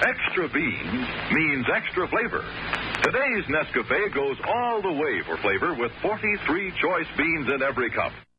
Extra beans means extra flavor. Today's Nescafe goes all the way for flavor with 43 choice beans in every cup.